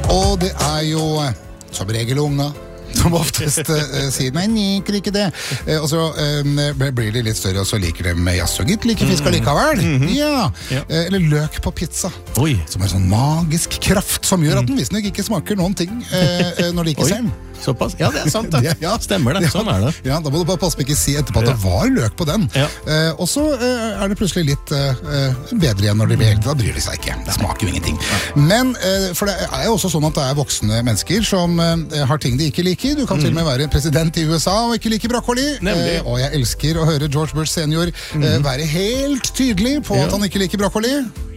Og det jo som regel unga som oftest sier, nei, liker ikke det. Og så blir de litt større, og så liker de jaså, gitt, like fisk allikevel. Ja. Eller løk på pizza. Oi. Som en sånn magisk kraft, som gjør at den visstnok ikke smaker noen ting når de ikke ser den. Såpass? Ja, det sant da. Ja. Stemmer det, sånn det. Ja, da må du bare passe på ikke si etterpå at det var løk på den. Ja. Og så det plutselig litt bedre igjen når det blir eldre, da bryr de seg ikke. Det smaker jo ingenting. Men, for det jo også sånn at det voksne mennesker som har ting de ikke liker. Du kan til og med være president i USA og ikke like brokkoli. Og jeg elsker å høre George Bush senior være helt tydelig på at han ikke liker brokkoli.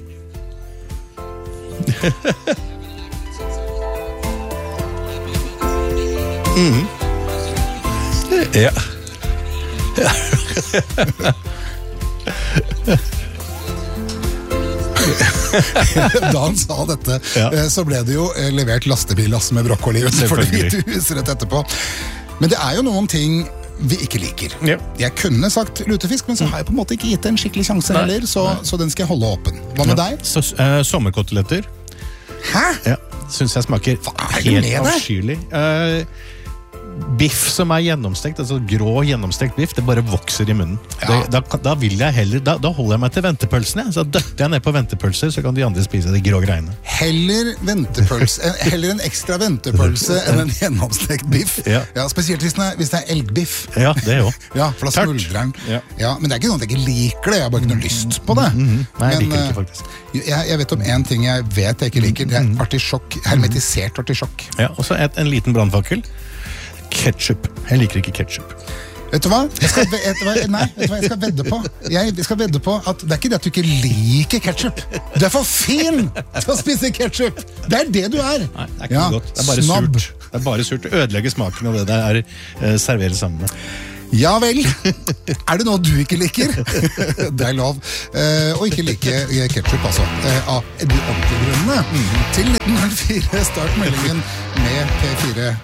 Ja. Da han sa dette, så ble det jo levert lastebillass med brokkoli utenfor Det hvite hus rett etterpå. Men det jo noen ting vi ikke liker. Jeg kunne sagt lutefisk, men så har jeg på en måte ikke gitt det en skikkelig sjanse heller, så den skal jeg holde åpen. Hva med deg? Sommerkoteletter. Hæ? Ja, synes jeg smaker helt avskyelig. Biff som gjennomstekt, altså grå gjennomstekt biff, det bare vokser i munnen. Da vil jeg heller, da holder jeg meg til ventepølsene. Så døtter jeg ned på ventepølser, så kan de andre spise de grå greiene. Heller en ekstra ventepølse enn en gjennomstekt biff. Ja, spesielt hvis det elgbiff. Ja, det jo. Ja, for da smuldrer den. Ja, men det ikke sånn at jeg ikke liker det, jeg har bare ikke noe lyst på det. Nei, jeg liker det ikke faktisk. Jeg vet om en ting jeg vet jeg ikke liker, det artisjokk, hermetisert artisjokk. Ja, og så en liten brannfakkel. Ketchup. Jeg liker ikke ketchup. Vet du hva? Jeg skal vedde på. Jeg skal vedde på at det ikke det at du ikke liker ketchup. Du for fin til å spise ketchup. Det det du Nei, det ikke godt. Det bare surt. Det bare surt. Det ødelegger smaken av det der serverer sammen med. Ja vel. Det noe du ikke liker? Det lov. Og ikke like ketchup, altså. Av de ordentlige grunnene. Til 1904 start meldingen med P4.